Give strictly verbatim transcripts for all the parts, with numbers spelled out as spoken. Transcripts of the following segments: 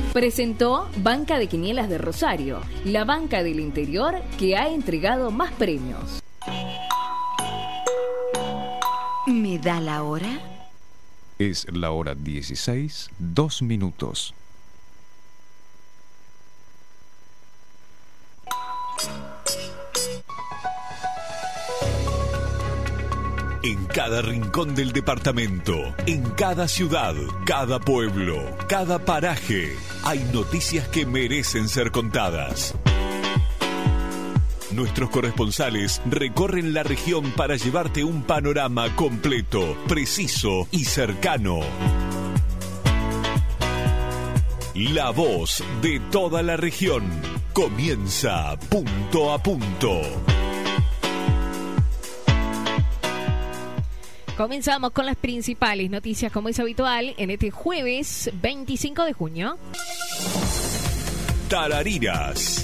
Presentó Banca de Quinielas de Rosario, la banca del interior que ha entregado más premios. ¿Me da la hora? Es la hora dieciséis, dos minutos. En cada rincón del departamento, en cada ciudad, cada pueblo, cada paraje, hay noticias que merecen ser contadas. Nuestros corresponsales recorren la región para llevarte un panorama completo, preciso y cercano. La voz de toda la región comienza punto a punto. Comenzamos con las principales noticias, como es habitual, en este jueves veinticinco de junio. Tarariras.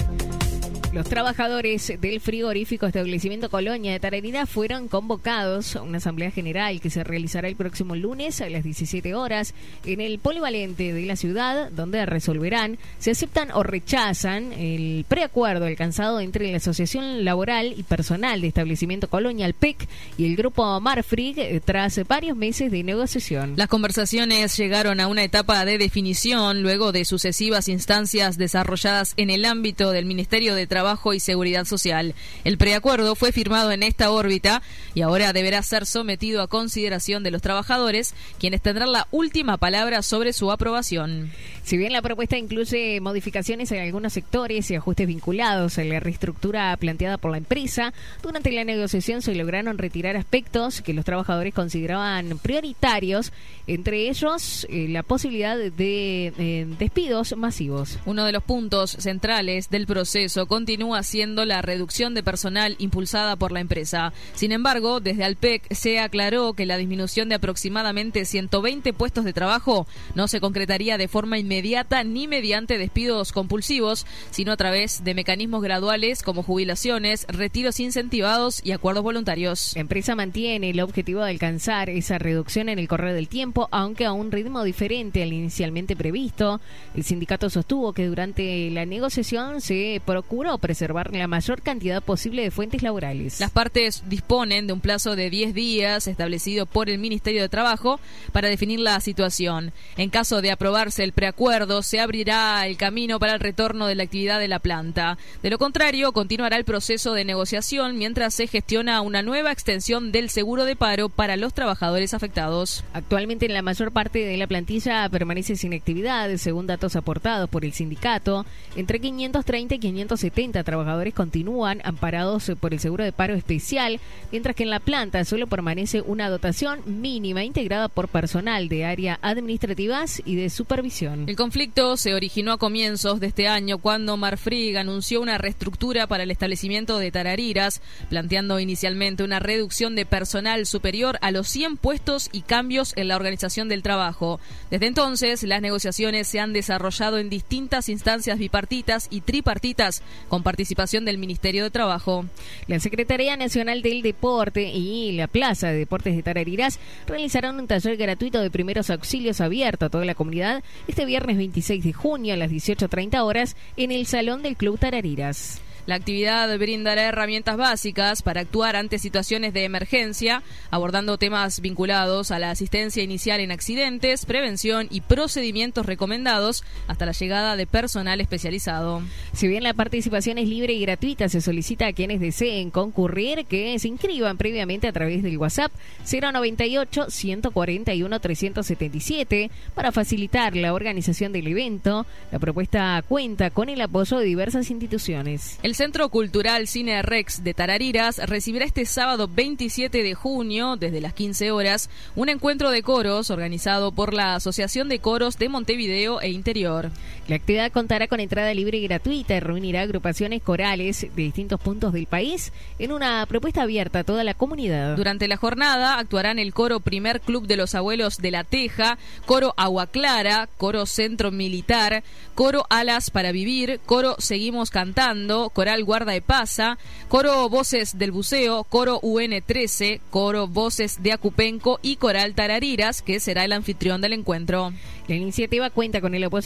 Los trabajadores del frigorífico establecimiento Colonia de Tarariras fueron convocados a una asamblea general que se realizará el próximo lunes a las diecisiete horas en el polivalente de la ciudad, donde resolverán si aceptan o rechazan el preacuerdo alcanzado entre la Asociación Laboral y Personal de Establecimiento Colonia, el P E C, y el grupo Marfrig tras varios meses de negociación. Las conversaciones llegaron a una etapa de definición luego de sucesivas instancias desarrolladas en el ámbito del Ministerio de Trabajo y Seguridad Social. El preacuerdo fue firmado en esta órbita y ahora deberá ser sometido a consideración de los trabajadores, quienes tendrán la última palabra sobre su aprobación. Si bien la propuesta incluye modificaciones en algunos sectores y ajustes vinculados a la reestructura planteada por la empresa, durante la negociación se lograron retirar aspectos que los trabajadores consideraban prioritarios, entre ellos eh, la posibilidad de eh, despidos masivos. Uno de los puntos centrales del proceso continúa siendo la reducción de personal impulsada por la empresa. Sin embargo, desde Alpec se aclaró que la disminución de aproximadamente ciento veinte puestos de trabajo no se concretaría de forma inmediata ni mediante despidos compulsivos, sino a través de mecanismos graduales como jubilaciones, retiros incentivados y acuerdos voluntarios. La empresa mantiene el objetivo de alcanzar esa reducción en el correr del tiempo, aunque a un ritmo diferente al inicialmente previsto. El sindicato sostuvo que durante la negociación se procuró preservar la mayor cantidad posible de fuentes laborales. Las partes disponen de un plazo de diez días establecido por el Ministerio de Trabajo para definir la situación. En caso de aprobarse el preacuerdo, se abrirá el camino para el retorno de la actividad de la planta. De lo contrario, continuará el proceso de negociación mientras se gestiona una nueva extensión del seguro de paro para los trabajadores afectados. Actualmente, la mayor parte de la plantilla permanece sin actividad, según datos aportados por el sindicato. Entre quinientos treinta y quinientos setenta trabajadores continúan amparados por el seguro de paro especial, mientras que en la planta solo permanece una dotación mínima integrada por personal de área administrativas y de supervisión. El conflicto se originó a comienzos de este año cuando Marfrig anunció una reestructura para el establecimiento de Tarariras, planteando inicialmente una reducción de personal superior a los cien puestos y cambios en la organización del trabajo. Desde entonces, las negociaciones se han desarrollado en distintas instancias bipartitas y tripartitas con participación del Ministerio de Trabajo. La Secretaría Nacional del Deporte y la Plaza de Deportes de Tarariras realizarán un taller gratuito de primeros auxilios abierto a toda la comunidad este viernes veintiséis de junio a las dieciocho treinta horas en el Salón del Club Tarariras. La actividad brindará herramientas básicas para actuar ante situaciones de emergencia, abordando temas vinculados a la asistencia inicial en accidentes, prevención y procedimientos recomendados hasta la llegada de personal especializado. Si bien la participación es libre y gratuita, se solicita a quienes deseen concurrir que se inscriban previamente a través del WhatsApp cero noventa y ocho, ciento cuarenta y uno, trescientos setenta y siete para facilitar la organización del evento. La propuesta cuenta con el apoyo de diversas instituciones. El Centro Cultural Cine Rex de Tarariras recibirá este sábado veintisiete de junio, desde las quince horas, un encuentro de coros organizado por la Asociación de Coros de Montevideo e Interior. La actividad contará con entrada libre y gratuita y reunirá agrupaciones corales de distintos puntos del país en una propuesta abierta a toda la comunidad. Durante la jornada actuarán el coro Primer Club de los Abuelos de La Teja, coro Agua Clara, coro Centro Militar, coro Alas para Vivir, coro Seguimos Cantando, Coral Guarda de Pasa, coro Voces del Buceo, coro U N trece, coro Voces de Acupenco y coral Tarariras, que será el anfitrión del encuentro. La iniciativa cuenta con el apoyo